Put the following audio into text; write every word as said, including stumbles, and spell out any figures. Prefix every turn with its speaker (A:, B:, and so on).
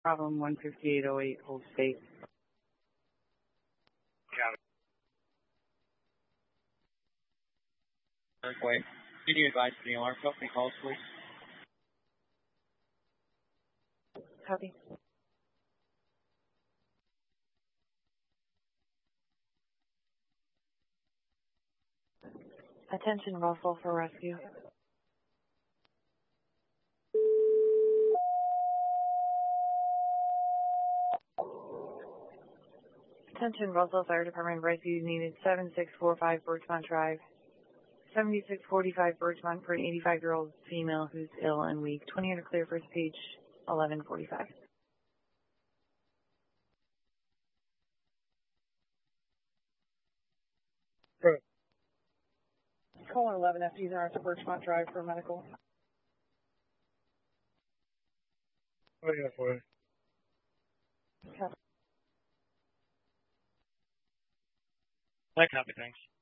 A: problem one fifty-eight oh eight, hold state.
B: Got it. Earthquake. Can you advise the alarm company calls, please?
A: Copy. Attention, Russell, for rescue. Attention, Russell Fire Department, rescue needed seven six four five Birchmont Drive. seventy-six forty-five Birchmont for an eighty-five-year-old female who's ill and weak. twenty to clear, first page, eleven forty-five.
B: Right.
A: Call eleven F Ds are to Birchmont Drive for medical.
B: Oh, yeah, for it.
A: Copy.
B: I copy, thanks.